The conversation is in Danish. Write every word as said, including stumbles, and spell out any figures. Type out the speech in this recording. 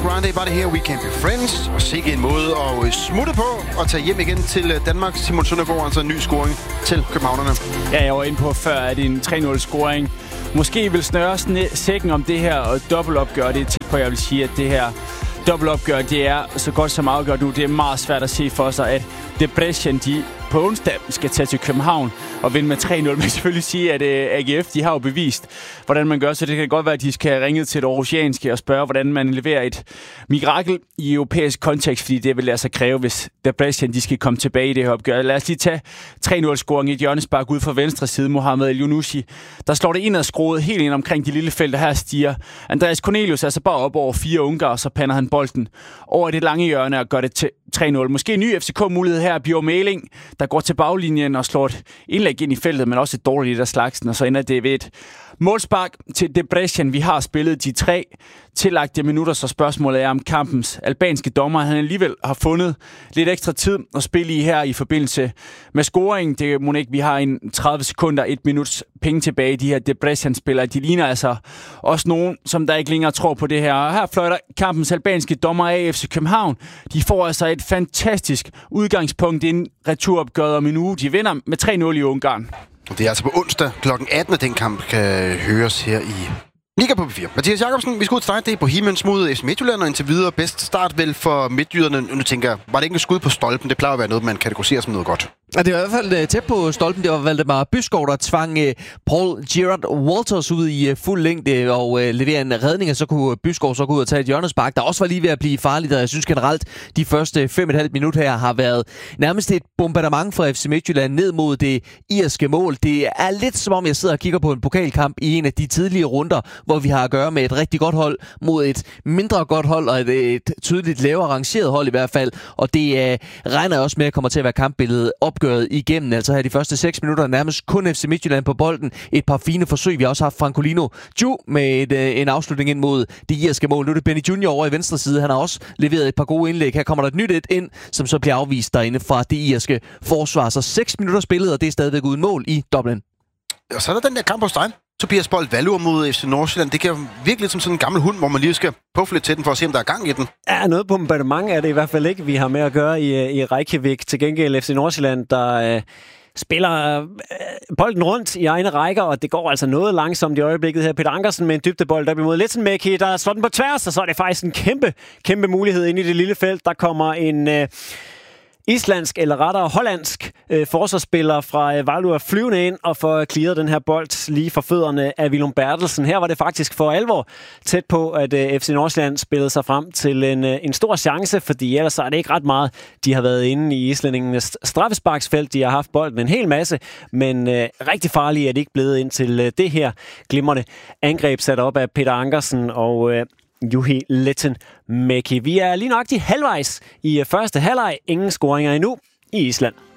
Grande var det her, We Can't Be Friends. Og sikke en måde at smutte på og tage hjem igen til Danmark. Simon Søndergaard, altså en ny scoring til københavnerne. Ja, jeg var inde på før, at en tre nul scoring måske vil snøre sækken om det her og dobbeltopgør. Det er tæt på, jeg vil sige, at det her dobbeltopgør, det er så godt som afgjort nu. Det er meget svært at se for sig, at Debrecen, de på onsdag skal tage til København og vinde med tre nul. Men selvfølgelig sige, at A G F, de har jo bevist, hvordan man gør, så det kan godt være, at de skal ringe til det aarhusianske og spørge, hvordan man leverer et mirakel i europæisk kontekst, fordi det vil lade sig kræve, hvis Debrecen, de skal komme tilbage i det her opgør. Lad os lige tage tre nul-scoring i et hjørnespark ud fra venstre side. Mohamed El-Yunusi, der slår det ind og skruet helt ind omkring de lille felter. Her stiger Andreas Cornelius altså bare op over fire ungar, og så pander han bolden over det lange hjørne og gør det til tre nul. Måske en ny F C K-mulighed her. Bjørn Mæling, der går til baglinjen og slår et indlæg ind i feltet, men også et dårligt af slagsen, og så ender det ved et målspark til Debrecen. Vi har spillet de tre tillagte minutter, så spørgsmålet er om kampens albanske dommer. Han alligevel har fundet lidt ekstra tid at spille i her i forbindelse med scoringen. Det må ikke, vi har en tredive sekunder, et minuts penge tilbage. De her Debrecen-spillere, de ligner altså også nogen, som der ikke længere tror på det her. Og her fløjter kampens albanske dommer af F C København. De får altså et fantastisk udgangspunkt inden returopgøret om en uge. De vinder med tre nul i Ungarn. Det er altså på onsdag klokken atten, at den kamp kan høres her i Liga på P fire. Mathias Jakobsen, vi skal ud til dig. Det er Bohemians mod F C Midtjylland, og indtil videre bedst start vel for midtjyderne. Nu tænker jeg, var det ikke en skud på stolpen? Det plejer at være noget, man kategoriserer som noget godt. Ja, det var i hvert fald tæt på stolpen. Det var Valdemar Byskov, der tvang uh, Paul Gerard Walters ud i uh, fuld længde og uh, levere en redning, og så kunne Byskov så gå ud og tage et hjørnespark, der også var lige ved at blive farligt, og jeg synes generelt, de første fem og et halvt minut her har været nærmest et bombardement fra F C Midtjylland ned mod det irske mål. Det er lidt som om, jeg sidder og kigger på en pokalkamp i en af de tidlige runder, hvor vi har at gøre med et rigtig godt hold mod et mindre godt hold, og et, et tydeligt lavere rangeret hold i hvert fald, og det uh, regner jeg også med at kommer til at være kampbilledet opgøret igennem. Altså her de første seks minutter nærmest kun F C Midtjylland på bolden. Et par fine forsøg. Vi har også haft Francolino Ju med et, øh, en afslutning ind mod det irske mål. Nu er det Benny Junior over i venstre side. Han har også leveret et par gode indlæg. Her kommer der et nyt et ind, som så bliver afvist derinde fra det irske forsvar. Så seks minutter spillet, og det er stadigvæk uden mål i Dublin. Og så er der den der kamp hos dig. Tobias Bold Valur mod F C Nordsjælland. Det kan virkelig lidt som sådan en gammel hund, hvor man lige skal puffe lidt til den for at se, om der er gang i den. Ja, noget bombardement er det i hvert fald ikke, vi har med at gøre i, i Reykjavik. Til gengæld F C Nordsjælland, der øh, spiller øh, bolden rundt i egne rækker, og det går altså noget langsomt i øjeblikket her. Peter Ankersen med en dybdebold op imod Litsenmäki, der slår den på tværs, og så er det faktisk en kæmpe, kæmpe mulighed inde i det lille felt. Der kommer en Øh, islandsk, eller rettere hollandsk øh, forsvarsspiller fra øh, Valur flyvende ind og får clearet den her bold lige for fødderne af Willum Bertelsen. Her var det faktisk for alvor tæt på, at øh, F C Nordsjælland spillede sig frem til en, øh, en stor chance, fordi ellers er det ikke ret meget, de har været inde i islændingenes straffesparksfelt. De har haft bolden en hel masse, men øh, rigtig farlige er de ikke blevet ind til øh, det her glimrende angreb sat op af Peter Ankersen og øh, Juhi Litsenmäki. Vi er lige nok de halvvejs i første halvleg. Ingen scoringer endnu i Island.